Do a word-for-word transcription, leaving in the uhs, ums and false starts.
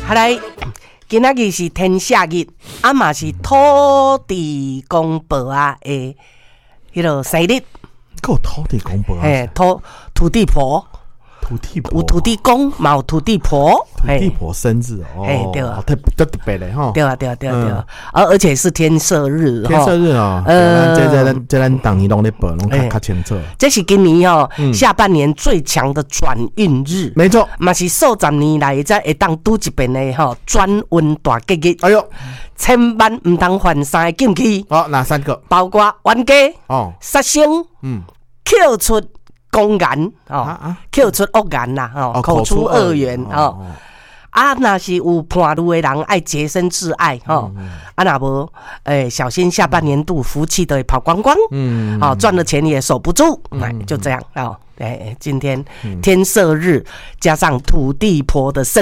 好来，今仔日是天赦日，啊嘛是土地公婆啊的迄个生日。 够土地公婆啊？ 嘿，土土地婆。 土地婆有土地公，嘛有土地婆， 土地婆生日哦， 哎对啊， 特特特别的哈， 对啊对啊对啊对啊，而而且是天赦日， 天赦日哦，呃，这这咱这咱当年拢咧报，拢较较清楚。 这是今年哦下半年最强的转运日， 没错， 嘛是数十年来才会当拄一遍的吼转运大吉日。哎呦，千万唔通犯三个禁忌。 哦，哪三个？ 包括冤家哦， 杀生，嗯，扣出。公言哦，扣出恶言啦，哦，口出恶言哦。啊，那是有叛路的人爱洁身自爱哈，啊那无诶，小心下半年度福气都会跑光光，嗯，好赚了钱也守不住，哎，就这样哦。哎，今天天赦日加上土地婆的生